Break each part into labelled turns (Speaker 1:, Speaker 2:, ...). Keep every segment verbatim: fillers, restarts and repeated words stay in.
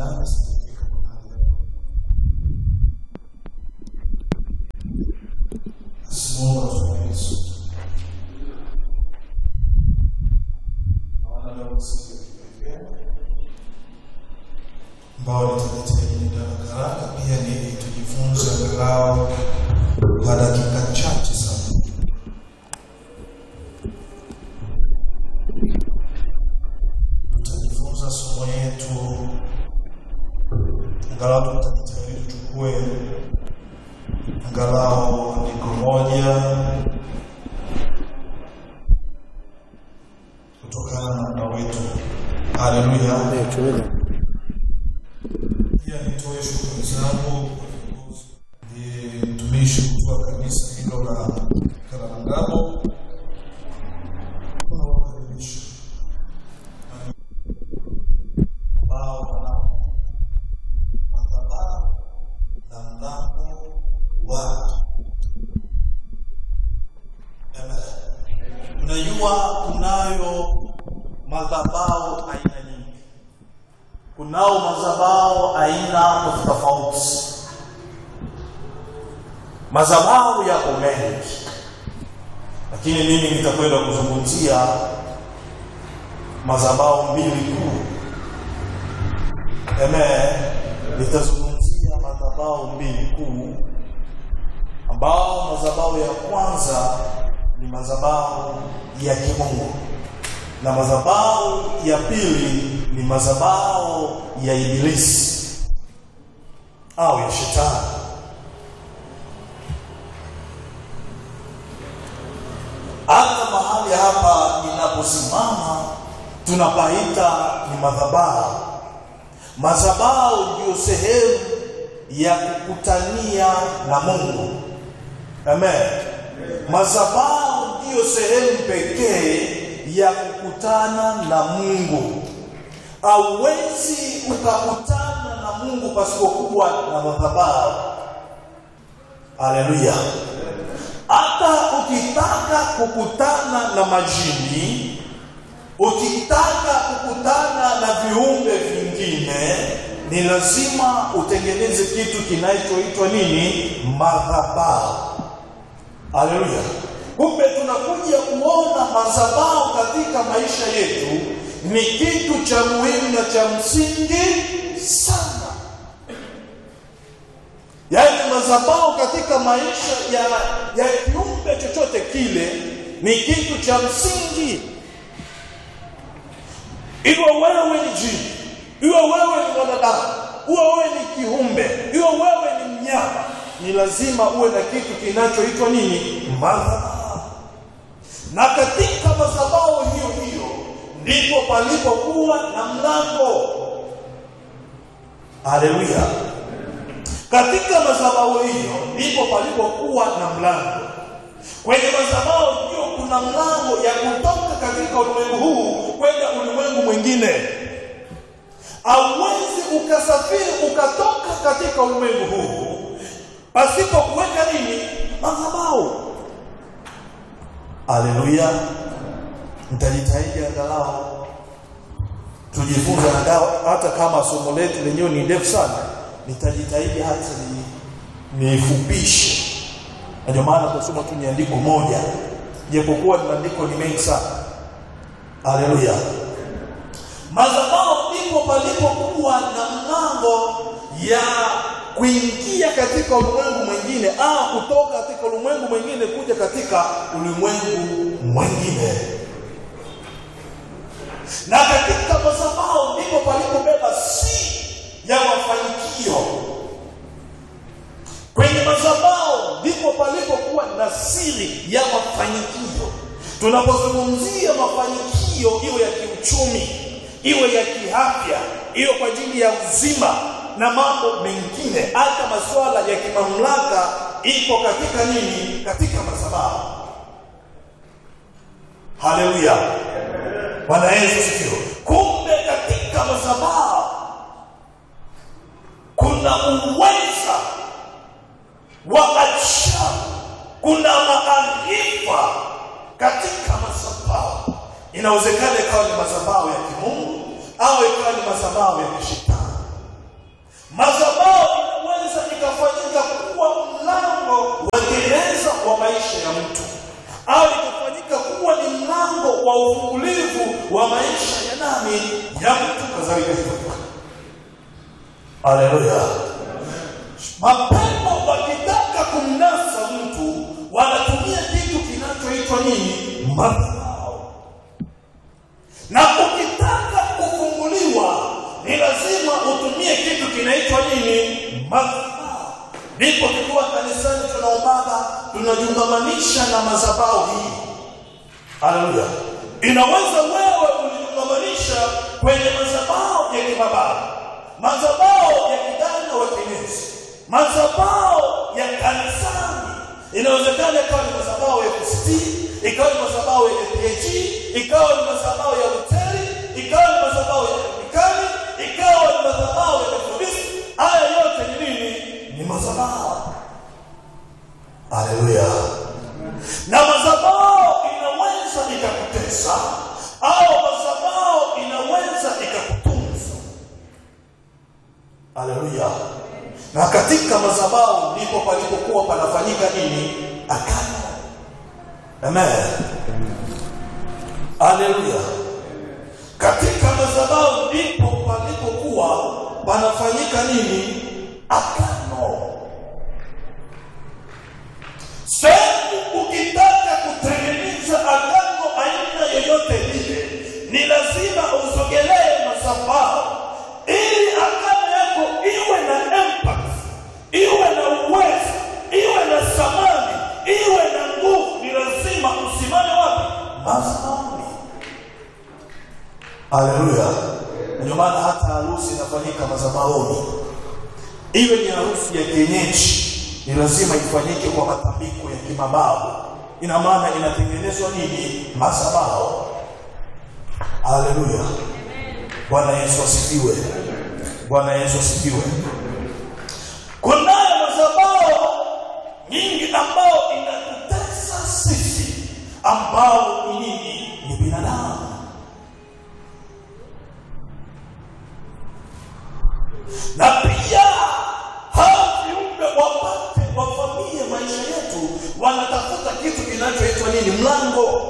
Speaker 1: nane sitafika mahali. Asimuomba kwa Yesu. Naona leo siku ya ambao nitajitahidi ndio haraka pia ni tujifunze angalau kwa dakika chache sana. Tutajifunza somo yetu angalau tutajitahidi tuchukue angalau andiko moja kutokana na muda wetu. Haleluya.
Speaker 2: Amen.
Speaker 1: Pia nitoe shukrani zangu kwa mtumishi kutoka kanisa hilo la Kalangabo. Tunawakaribisha ambao wana madhabahu na mlango wa Amen. Unajua kunayo madhabahu aina nyingi. Kunao madhabahu aina tofauti. Madhabahu yako mengi, lakini mimi nitakwenda kuzungumzia madhabahu mbili kuu. Amen. Nitazungumzia madhabahu mbili kuu, ambao madhabahu ya kwanza ni madhabahu ya kimungu na madhabahu ya pili ni madhabahu ya ibilisi au ya shetani. Hata mahali hapa ninaposimama tunapaita ni madhabahu. Madhabahu ndio sehemu ya kukutania na Mungu. Amen. Madhabahu ndio sehemu pekee ya kukutana na Mungu. Hauwezi ukakutana na Mungu pasipokuwa na madhabahu. Haleluya. Hata ukitaka kukutana na majini, ukitaka kukutana na viumbe vingine, ni lazima utengeneze kitu kinachoitwa nini? Madhabahu. Haleluya. Kumbe tunakuja kuona madhabahu katika maisha yetu ni kitu cha muhimu na cha msingi sana. Yaani madhabahu katika maisha ya ya kiumbe chochote kile ni kitu cha msingi. Iwe wewe ni jini, iwe wewe ni mwanadamu, iwe wewe ni kiumbe, iwe wewe ni mnyama, ni lazima uwe na kitu kinachoitwa nini? Madhabahu. Na katika madhabahu hiyo hiyo ndipo palipokuwa na mlango. Haleluya. Katika madhabahu hiyo ndipo palipokuwa na mlango. Kwenye madhabahu hiyo kuna mlango ya kutoka katika ulimwengu huu kwenda ulimwengu mwingine. Hauwezi ukasafiri ukatoka katika ulimwengu huu pasipo kuweka nini? Madhabahu. Haleluya. Nitajitahidi angalau tujifunze angalau, hata kama somo letu lenyewe ni ndefu sana, nitajitahidi hata ni nifupishe. Ndio maana kusoma tu ni andiko moja, japokuwa maandiko ni mengi sana. Haleluya. Madhabahu ndipo palipokuwa na mlango ya kuingia katika ulimwengu mwingine au kutoka katika ulimwengu mwingine kuja katika ulimwengu mwingine. Na katika madhabahu ndipo palipobeba siri ya mafanikio. Kwenye madhabahu ndipo palipokuwa na siri ya mafanikio. Tunapozungumzia mafanikio, iwe ya kiuchumi, iwe ya kiafya, iwe kwa ajili ya uzima na mambo mengine, hata masuala ya kimamlaka, ipo katika nini? Katika madhabahu. Haleluya. Bwana Yesu asifiwe. Kumbe katika madhabahu kuna uweza wa ajabu, kuna maarifa katika madhabahu. Inawezekana ikawa ni madhabahu ya kimungu au ikawa ni madhabahu ya kishetani. mlango wa gereza wa maisha ya mtu, au ikafanyika kuwa ni mlango wa ufungulivu wa maisha ya nani? Ya mtu kadhalika hivyo. Haleluya. Mapepo wakitaka kumnasa mtu wanatumia kitu kinachoitwa nini? Madhabahu. Na ukitaka kufunguliwa ni lazima utumie kitu kinaitwa nini? Madhabahu. Ndipo tukiwa kanisani tunaomba, tunajungamanisha na madhabahu hii. Haleluya. Inaweza wewe kujungamanisha kwenye madhabahu ya kimababu, madhabahu ya kidana wa kienezi, madhabahu ya kanisani. Inawezekana ikawa ni madhabahu ya kusiti, ikawa ni madhabahu ya P H, ikawa ni madhabahu ya hoteli, ikawa ni madhabahu ya mikali, ikawa ni madhabahu ya Methodisti. Haya yote ni nini? Ni madhabahu. Haleluya. Na madhabahu inaweza ikakutesa, au madhabahu inaweza ikakutunza. Haleluya. Na katika madhabahu ndipo palipokuwa panafanyika nini? Agano. Amen. Haleluya. Katika madhabahu ndipo palipokuwa panafanyika nini? Agano. Sehemu ukitaka kutengeneza agano aina yoyote ile, ni lazima usogelee madhabahu ili agano yako iwe na impact, iwe na uwezo, iwe na thamani, iwe na nguvu. Ni lazima usimame wapi? Madhabahuni. Haleluya. Ndio maana hata harusi inafanyika madhabahuni. Iwe ni harusi ya kienyeji, ni lazima ifanyike kwa matambiko ya kimababu. Ina maana inatengenezwa nini? Madhabahu. Haleluya. Bwana Yesu asifiwe. Bwana Yesu asifiwe. Kuna madhabahu nyingi ambao inatutesa sisi, ambao ni nini? Ni binadamu. Na pia hao viumbe wapate wafamie maisha yetu, wanatafuta kitu kinachoitwa nini? Mlango.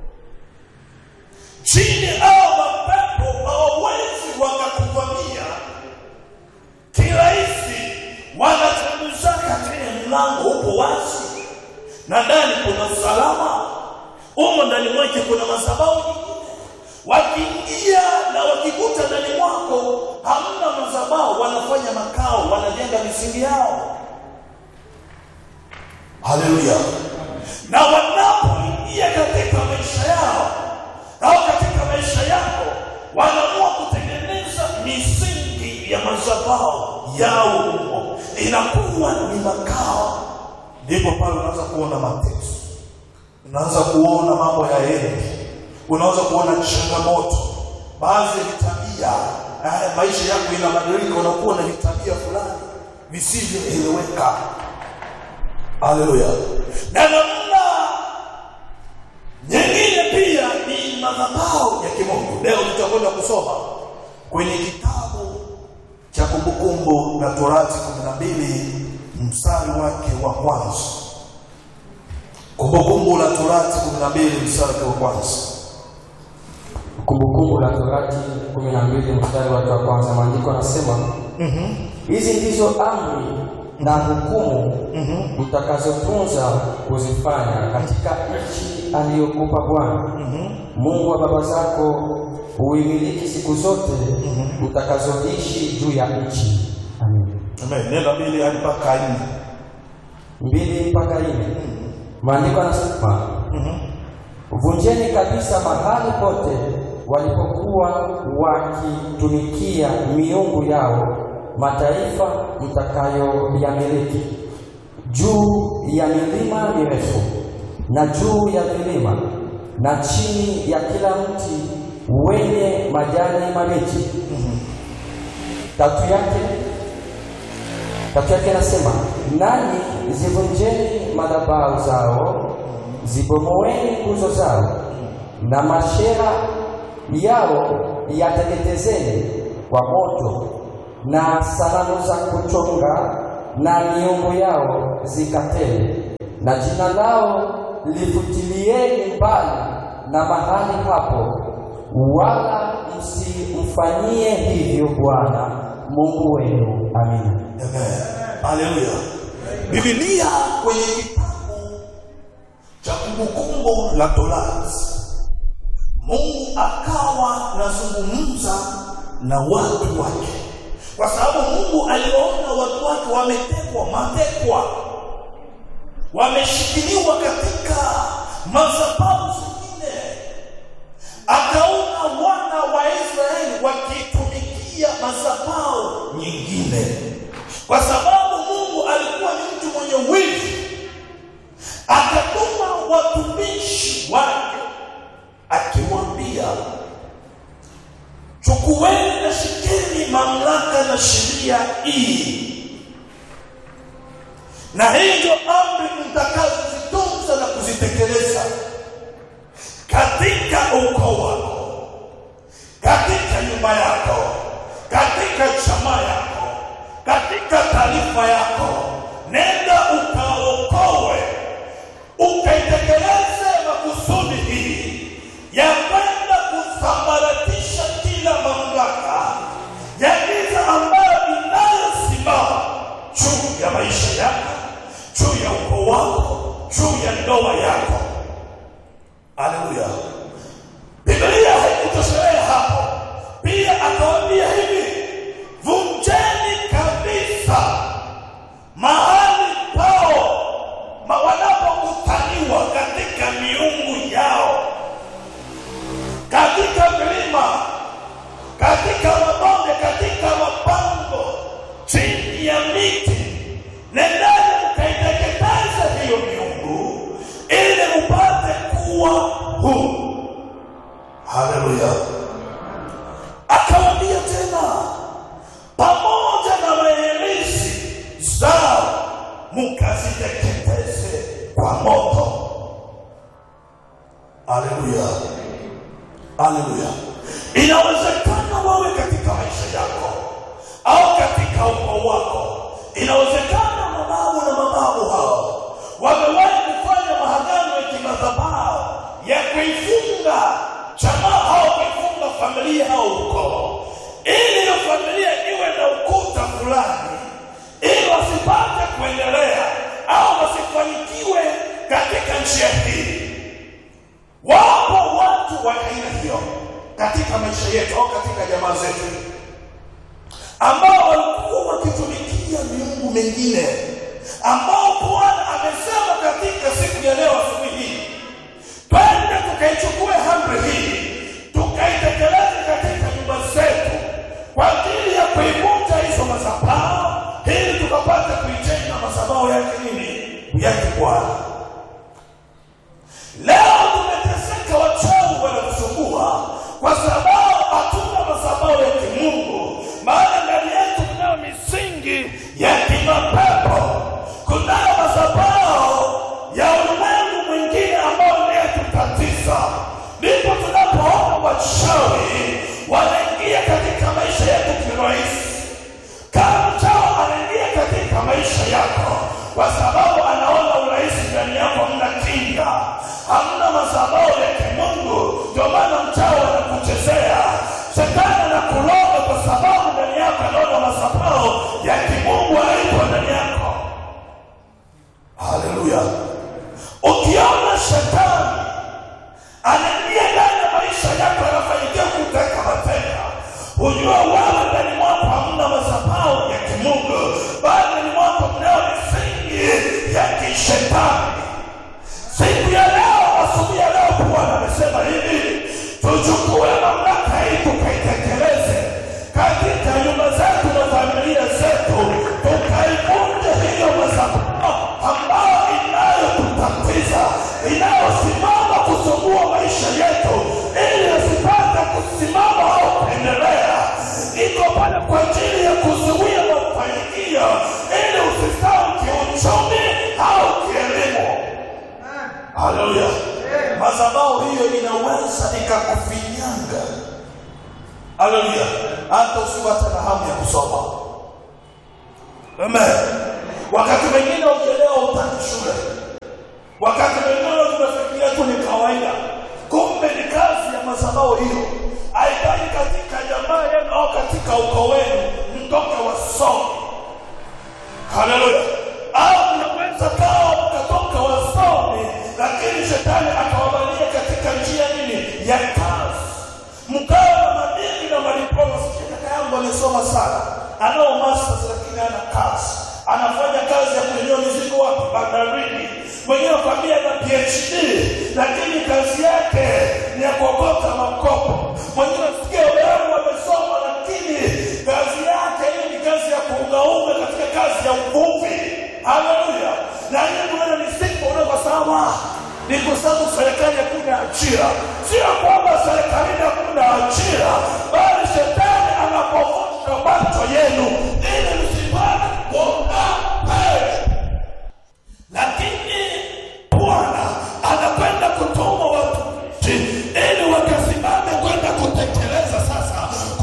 Speaker 1: Chini au mapepo hawawezi wakakuvamia kirahisi, wanatambuzaka kwenye mlango upo wazi, na ndani kuna usalama. Umo ndani mwake kuna madhabahu nyingine. Wakiingia na wakikuta ndani mwako hamna madhabahu, wanafanya makao, wanajenga misingi yao. Haleluya. Na wanapoingia katika maisha yao au katika maisha yako, wanaamua kutengeneza misingi ya madhabahu yao huko, inakuwa ni makao. Ndipo pale unaanza kuona mateso, unaanza kuona mambo ya heri, unaanza kuona changamoto, baadhi ya tabia. Eh, maisha yako inabadilika, unakuwa na tabia fulani visivyoeleweka. Haleluya. Na namna nyingine pia ni madhabahu ya kimungu. Leo tutakwenda kusoma kwenye kitabu cha Kumbukumbu la Torati kumi na mbili mstari wake wa kwanza. Kumbukumbu la Torati kumi na mbili mstari wa kwanza.
Speaker 2: Kumbukumbu la Torati kumi na mbili mstari wake wa kwanza. Maandiko yanasema, mhm, hizi ndizo amri na hukumu mhm mtakazotunza kuzifanya katika nchi aliyokupa Bwana mhm Mungu wa baba zako, uimiliki siku zote mhm mtakazoishi juu ya nchi. Amen.
Speaker 1: Amen. Nenda mbili hadi mpaka nne.
Speaker 2: Mbili mpaka nne. Maandiko yanasema, mhm vunjeni kabisa mahali pote walipokuwa wakitumikia miungu yao mataifa mtakayoyamiliki, juu ya milima mirefu na juu ya milima na chini ya kila mti wenye majani mabichi. Mm-hmm. Tatu yake tatu yake nasema, nani zivunjeni madhabahu zao, zibomoeni nguzo zao, na mashera yao yateketezeni kwa moto, na sanamu za kuchonga na miungu yao zikatele, na jina lao lifutilieni mbali na mahali hapo, wala msimfanyie hivyo Bwana Mungu wenu. Amina.
Speaker 1: Amen. Haleluya. Biblia kwenye kitabu cha Kumbukumbu la Torati, Mungu akawa anazungumza na watu wake, kwa sababu Mungu aliona watu wake wametekwa, matekwa, wameshikiliwa katika madhabahu zingine. Akaona wana wa Israeli wakitumikia madhabahu nyingine, kwa sababu Mungu alikuwa ni mtu mwenye wivu. Akatuma watumishi wake akiwaambia, chukueni na shikeni mamlaka na sheria hii, na hii ndio amri mtakazozitunza na kuzitekeleza katika ukoo wako, katika nyumba yako, katika chama yako, katika taifa yako. Nenda ukaokoe, ukaitekeleze makusudi hii ya kwenda kusambaratisha kila mamlaka ya giza ambayo inayosimama juu ya maisha yako, juu ya ukoo wako, juu ya ndoa yako. Haleluya. Biblia haikutoshelea hapo, pia akawaambia hivi, vunjeni kabisa mahali pao wanapokutaniwa katika miungu yao, katika milima, katika mabonde, katika mapango, chini ya miti. Nendeni mkaiteketeze hiyo miungu ili upate kuwa huru. Haleluya. Akawaambia tena, pamoja na maelezi zao mkaziteketeze kwa moto. Haleluya. Haleluya. Inawezekana wawe katika maisha yako au katika ukoo wako, inawezekana mababu na mababu hao wamewahi kufanya mahagano ya kimadhabahu ya kuifunga jamaa au kuifunga familia au ukoo, ili hiyo familia iwe na ukuta fulani, ili wasipate kuendelea au wasifanikiwe katika njia hii. Wapo watu wa aina hiyo katika maisha yetu au katika jamaa zetu, ambao walikuwa wakitumikia miungu mingine, ambao Bwana amesema katika siku ya leo asubuhi hii, twende tukaichukue amri hii, tukaitekeleze katika nyumba zetu kwa ajili ya kuivunja hizo madhabahu, ili tukapata kuijenga madhabahu yake nini? Yake Bwana. Leo tumeteseka, wachawi wanatusumbua kwa sababu hatuna madhabahu ya kimungu, maana ndani yetu kunayo misingi ya kimapepo, kunayo madhabahu ya ulimwengu mwingine ambao ni yatutatiza. Ndipo tunapoona wachawi wanaingia katika maisha yetu kirahisi. Kama mchawi anaingia katika maisha yako kwa sababu anaona urahisi ndani yako, hamna kinga, hamna madhabahu ya kimungu, ndio maana mchawi anakuchezea. Shetani anakuloga kwa sababu ndani yako anaona madhabahu ya kimungu haipo ndani yako. Haleluya. Ukiona shetani anaingia ndani ya maisha yako, anafanikiwa kuteka mateka, hujua wewe ndani mwako hamna madhabahu ya kimungu, bali ndani mwako mnayo misingi ya kishetani. Siku ya leo, asubuhi ya leo, Bwana amesema hivi, tuchukue mamlaka hii tukaitekeleze katika nyumba zetu na familia zetu, tukaivunje hiyo madhabahu ambayo inayotutatiza, inayosimama kusumbua maisha yetu, ili asipate kusimama au kuendelea. Iko pale kwa ajili ya kuzuia mafanikio, ili usistawi kiuchumi au kielimu. Haleluya. Madhabahu hiyo inaweza ikakufinyanga. Haleluya. Hata usipate na hamu ya kusoma. Amen. Wakati mwingine ukielewa Wakati wengine tunafikiria tu ni kawaida, kumbe ni kazi ya madhabahu hiyo. Haidai katika jamaa yenu au katika ukoo wenu mtoke wasomi. Haleluya. Au mnaweza kawa mkatoka wasomi, lakini shetani akawabalia katika njia nini? Ya kazi. Mkawa na madini na madiploma. Sikia kaka yangu amesoma sana, anao masters lakini hana kazi. Anafanya kazi ya kunyanyua mizigo wapi? Bandarini. Mwenyewe kwambia na P H D, lakini kazi yake ni ya kuokota makopo. Mwenyewe sikia wewe amesoma, lakini kazi yake ni kazi ya kuungaunga katika kazi ya uvuvi. Haleluya. Na hiyo ndio ni siku unayosema ni kwa sababu serikali hakuna ajira. Sio kwamba serikali hakuna ajira,